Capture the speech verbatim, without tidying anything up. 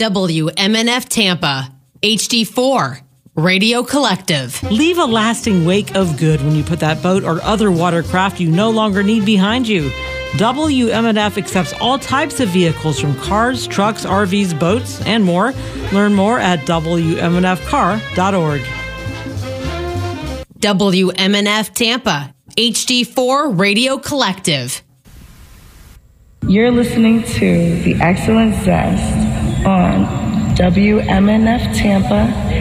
W M N F Tampa, H D four, Radio Collective. Leave a lasting wake of good when you put that boat or other watercraft you no longer need behind you. W M N F accepts all types of vehicles from cars, trucks, R Vs, boats, and more. Learn more at W M N F car dot org. W M N F Tampa, H D four Radio Collective. You're listening to The Excellent Zest on W M N F Tampa,